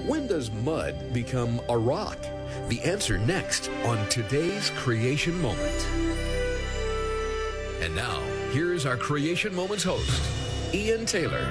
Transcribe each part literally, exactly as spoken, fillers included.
When does mud become a rock? The answer next on today's Creation Moment. And now, here's our Creation Moments host, Ian Taylor.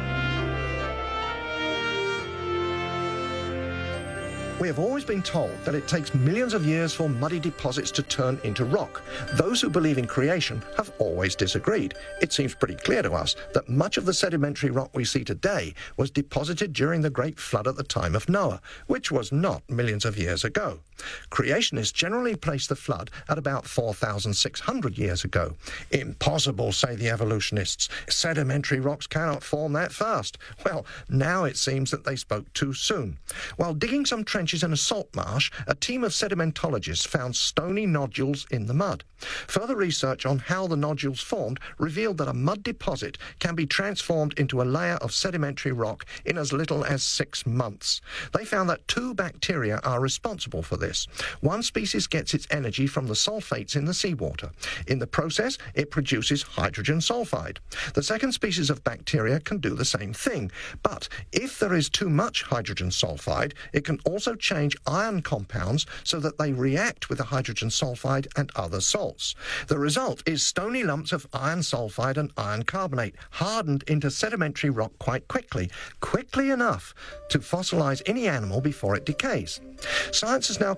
We have always been told that it takes millions of years for muddy deposits to turn into rock. Those who believe in creation have always disagreed. It seems pretty clear to us that much of the sedimentary rock we see today was deposited during the Great Flood at the time of Noah, which was not millions of years ago. Creationists generally place the flood at about four thousand six hundred years ago. Impossible, say the evolutionists. Sedimentary rocks cannot form that fast. Well, now it seems that they spoke too soon. While digging some trenches in a salt marsh, a team of sedimentologists found stony nodules in the mud. Further research on how the nodules formed revealed that a mud deposit can be transformed into a layer of sedimentary rock in as little as six months. They found that two bacteria are responsible for this. One species gets its energy from the sulfates in the seawater. In the process, it produces hydrogen sulfide. The second species of bacteria can do the same thing, but if there is too much hydrogen sulfide, it can also change iron compounds so that they react with the hydrogen sulfide and other salts. The result is stony lumps of iron sulfide and iron carbonate, hardened into sedimentary rock quite quickly, quickly enough to fossilize any animal before it decays. Science has now